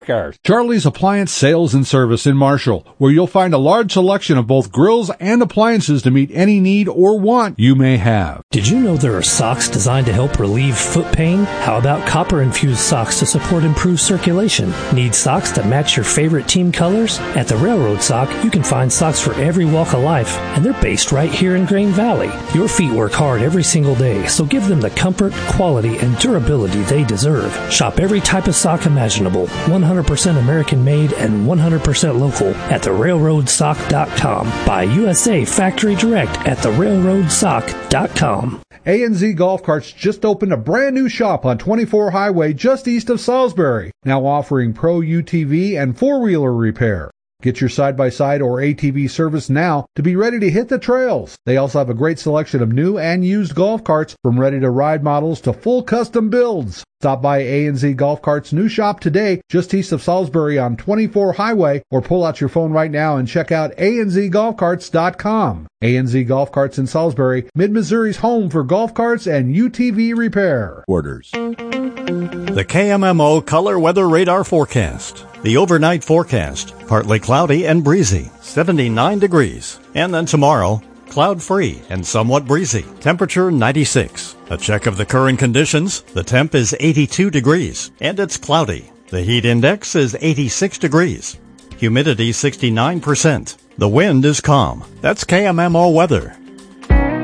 Cars. Charlie's Appliance Sales and Service in Marshall, where you'll find a large selection of both grills and appliances to meet any need or want you may have. Did you know there are socks designed to help relieve foot pain? How about copper-infused socks to support improved circulation? Need socks that match your favorite team colors? At the Railroad Sock, you can find socks for every walk of life, and they're based right here in Grain Valley. Your feet work hard every single day, so give them the comfort, quality, and durability they deserve. Shop every type of sock imaginable, 100% American-made and 100% local at therailroadsock.com. Buy USA Factory Direct at therailroadsock.com. A&Z Golf Carts just opened a brand new shop on 24 Highway just east of Salisbury, now offering Pro UTV and four-wheeler repair. Get your side-by-side or ATV service now to be ready to hit the trails. They also have a great selection of new and used golf carts, from ready-to-ride models to full custom builds. Stop by A&Z Golf Carts' new shop today, just east of Salisbury on 24 Highway, or pull out your phone right now and check out anzgolfcarts.com. A&Z Golf Carts in Salisbury, Mid-Missouri's home for golf carts and UTV repair. Orders. The KMMO Color Weather Radar Forecast. The overnight forecast, partly cloudy and breezy, 79 degrees. And then tomorrow, cloud-free and somewhat breezy, temperature 96. A check of the current conditions, the temp is 82 degrees, and it's cloudy. The heat index is 86 degrees. Humidity 69%. The wind is calm. That's KMMO weather.